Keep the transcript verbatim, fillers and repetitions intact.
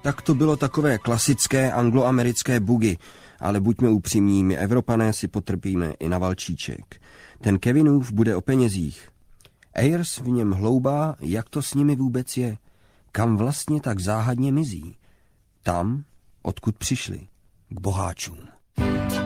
Tak to bylo takové klasické angloamerické bugy, ale buďme upřímní, my Evropané si potrpíme i na valčíček. Ten Kevinův bude o penězích. Ayers v něm hloubá, jak to s nimi vůbec je, kam vlastně tak záhadně mizí. Tam, odkud přišli, k boháčům.